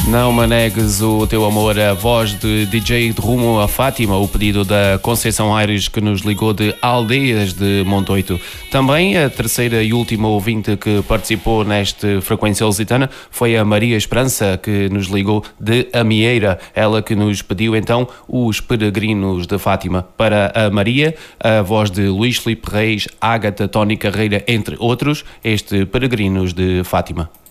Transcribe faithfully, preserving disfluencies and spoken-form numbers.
Não me negues o teu amor, a voz de D J de Rumo a Fátima, o pedido da Conceição Aires que nos ligou de Aldeias de Montoito. Também a terceira e última ouvinte que participou neste Frequência Lusitana foi a Maria Esperança, que nos ligou de Amieira. Ela que nos pediu então os Peregrinos de Fátima. Para a Maria, a voz de Luís Filipe Reis, Ágata, Tony Carreira, entre outros, este Peregrinos de Fátima.